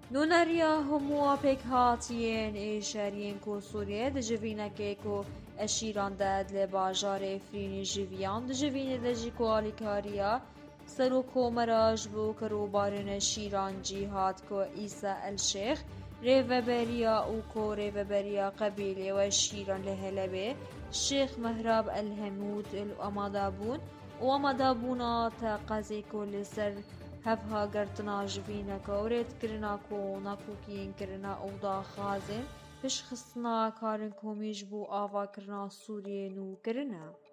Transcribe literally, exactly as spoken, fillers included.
نونریا همو پک هاتیین ایشارین کو سوریه دجوینه که کو اشیران داد لباجار افرینی جویان دجوینه دجی کو آلیکاریا سرو کو مراج بو کرو بارن شیران جهاد کو عیسی الشیخ ریوبریا او کو ریوبریا قبیله و شیران لهلبه شیخ مهراب الهمود الامادابون و امادابونا تا قضی کل سر هفها گرتنا جوینا کورت کرنا کو ناکوکین کرنا اودا خازن پش خصنا کارن کومیج بو آوا کرنا سوریه نو کرنا